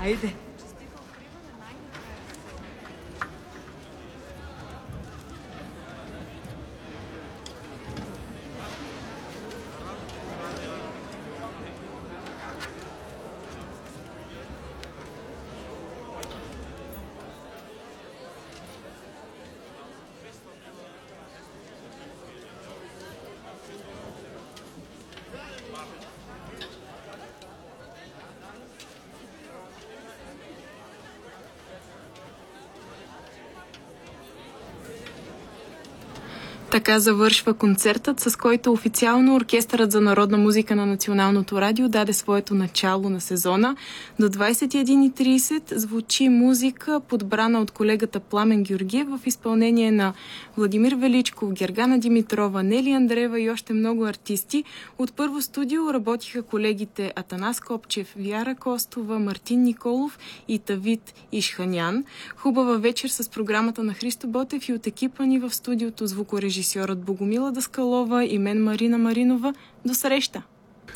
Айде! Така завършва концертът, с който официално Оркестърът за народна музика на Националното радио даде своето начало на сезона. До 21:30 звучи музика, подбрана от колегата Пламен Георгиев в изпълнение на Владимир Величков, Гергана Димитрова, Нели Андреева и още много артисти. От Първо студио работиха колегите Атанас Копчев, Вяра Костова, Мартин Николов и Тавид Ишханян. Хубава вечер с програмата на Христо Ботев и от екипа ни в студиото звукорежисьорът Богомила Даскалова и мен Марина Маринова. До среща!